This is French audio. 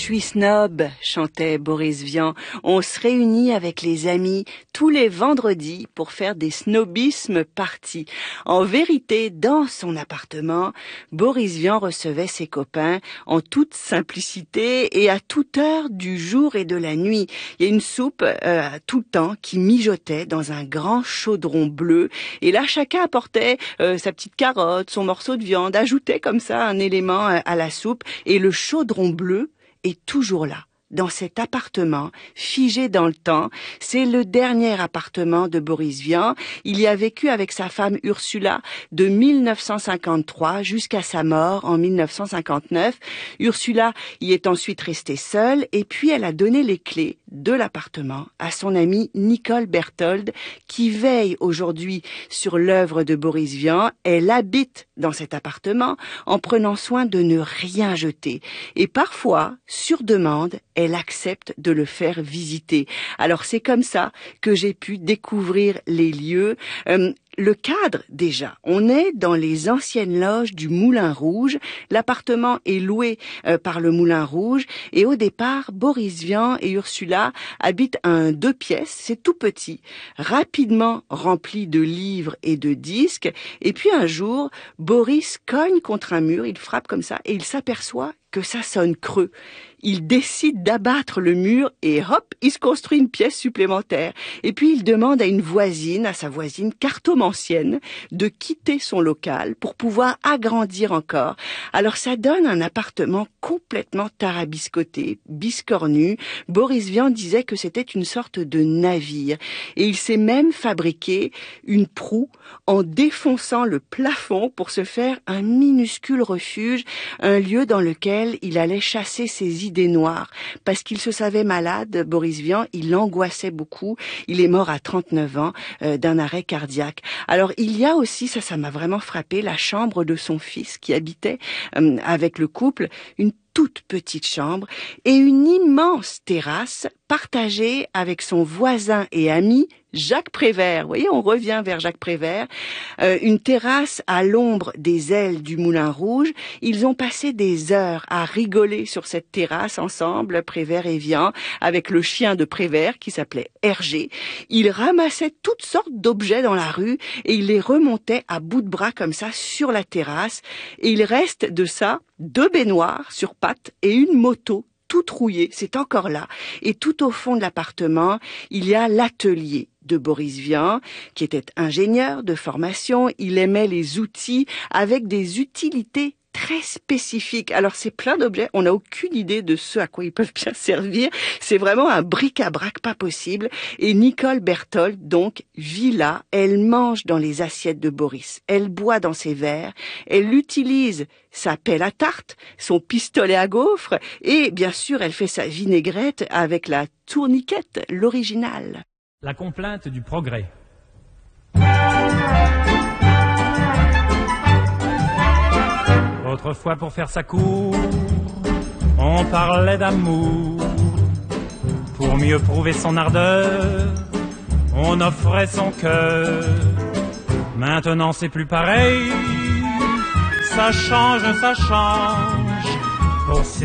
suis snob, chantait Boris Vian. On se réunit avec les amis tous les vendredis pour faire des snobismes parties. En vérité, dans son appartement, Boris Vian recevait ses copains en toute simplicité et à toute heure du jour et de la nuit. Il y a une soupe tout le temps qui mijotait dans un grand chaudron bleu et là chacun apportait sa petite carotte, son morceau de viande, ajoutait comme ça un élément à la soupe et le chaudron bleu est toujours là. Dans cet appartement, figé dans le temps, c'est le dernier appartement de Boris Vian. Il y a vécu avec sa femme Ursula de 1953 jusqu'à sa mort en 1959. Ursula y est ensuite restée seule et puis elle a donné les clés de l'appartement à son amie Nicole Berthold qui veille aujourd'hui sur l'œuvre de Boris Vian. Elle habite dans cet appartement en prenant soin de ne rien jeter. Et parfois, sur demande, elle accepte de le faire visiter. Alors c'est comme ça que j'ai pu découvrir les lieux. Le cadre, déjà, on est dans les anciennes loges du Moulin Rouge. L'appartement est loué par le Moulin Rouge et au départ, Boris Vian et Ursula habitent un 2 pièces, c'est tout petit, rapidement rempli de livres et de disques. Et puis un jour, Boris cogne contre un mur, il frappe comme ça et il s'aperçoit que ça sonne creux. Il décide d'abattre le mur et hop, il se construit une pièce supplémentaire. Et puis il demande à sa voisine cartomancienne, de quitter son local pour pouvoir agrandir encore. Alors ça donne un appartement complètement tarabiscoté, biscornu. Boris Vian disait que c'était une sorte de navire. Et il s'est même fabriqué une proue en défonçant le plafond pour se faire un minuscule refuge, un lieu dans lequel il allait chasser ses idées noires. Parce qu'il se savait malade, Boris Vian, il angoissait beaucoup. Il est mort à 39 ans d'un arrêt cardiaque. Alors il y a aussi, ça m'a vraiment frappé, la chambre de son fils qui habitait avec le couple, une toute petite chambre et une immense terrasse partagée avec son voisin et ami Jacques Prévert. Vous voyez, on revient vers Jacques Prévert. Une terrasse à l'ombre des ailes du Moulin Rouge. Ils ont passé des heures à rigoler sur cette terrasse ensemble, Prévert et Vian, avec le chien de Prévert qui s'appelait Hergé. Ils ramassaient toutes sortes d'objets dans la rue et ils les remontaient à bout de bras comme ça sur la terrasse. Et il reste de ça 2 baignoires sur pattes et une moto toute rouillée, c'est encore là. Et tout au fond de l'appartement, il y a l'atelier de Boris Vian, qui était ingénieur de formation. Il aimait les outils avec des utilités très spécifiques. Alors c'est plein d'objets, on n'a aucune idée de ce à quoi ils peuvent bien servir. C'est vraiment un bric-à-brac pas possible. Et Nicole Berthold, donc, vit là. Elle mange dans les assiettes de Boris. Elle boit dans ses verres. Elle utilise sa pelle à tarte, son pistolet à gaufres et bien sûr elle fait sa vinaigrette avec la tourniquette, l'original. La complainte du progrès. Autrefois pour faire sa cour, on parlait d'amour. Pour mieux prouver son ardeur, on offrait son cœur. Maintenant c'est plus pareil, ça change. Pour